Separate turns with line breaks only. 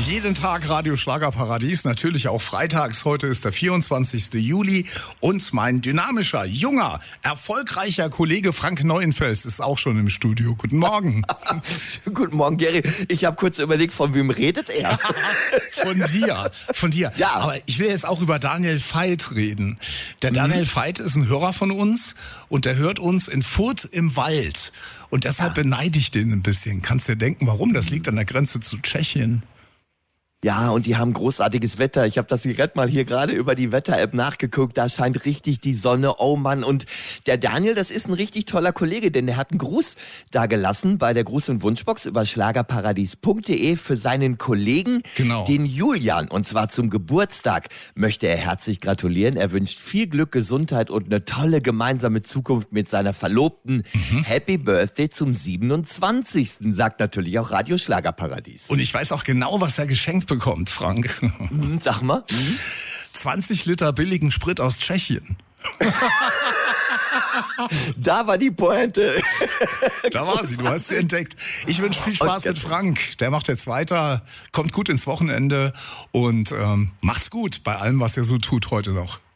Jeden Tag Radio Schlagerparadies, natürlich auch freitags. Heute ist der 24. Juli und mein dynamischer, junger, erfolgreicher Kollege Frank Neuenfels ist auch schon im Studio. Guten Morgen.
Guten Morgen, Gary. Ich habe kurz überlegt, von wem redet er?
Von dir.
Ja.
Aber ich will jetzt auch über Daniel Veit reden. Der Daniel Veit ist ein Hörer von uns und der hört uns in Furth im Wald. Und deshalb beneide ich den ein bisschen. Kannst dir denken, warum? Das liegt an der Grenze zu Tschechien.
Ja, und die haben großartiges Wetter. Ich habe das direkt mal hier gerade über die Wetter-App nachgeguckt. Da scheint richtig die Sonne. Oh Mann. Und der Daniel, das ist ein richtig toller Kollege, denn der hat einen Gruß da gelassen bei der Gruß- und Wunschbox über schlagerparadies.de für seinen Kollegen, den Julian. Und zwar zum Geburtstag möchte er herzlich gratulieren. Er wünscht viel Glück, Gesundheit und eine tolle gemeinsame Zukunft mit seiner Verlobten. Happy Birthday zum 27. sagt natürlich auch Radio Schlagerparadies.
Und ich weiß auch genau, was er geschenkt bekommt, Frank.
Sag mal.
20 Liter billigen Sprit aus Tschechien.
Da war die Pointe.
Da war sie, du hast sie entdeckt. Ich wünsche viel Spaß mit Frank. Der macht jetzt weiter, kommt gut ins Wochenende und macht's gut bei allem, was er so tut heute noch.